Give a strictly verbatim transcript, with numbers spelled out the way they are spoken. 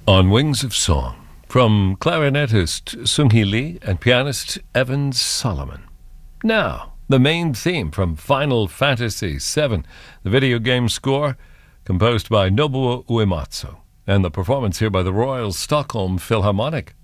On Wings of Song, from clarinetist Sung-Hee Lee and pianist Evan Solomon. Now, the main theme from Final Fantasy seven, the video game score, composed by Nobuo Uematsu, and the performance here by the Royal Stockholm Philharmonic.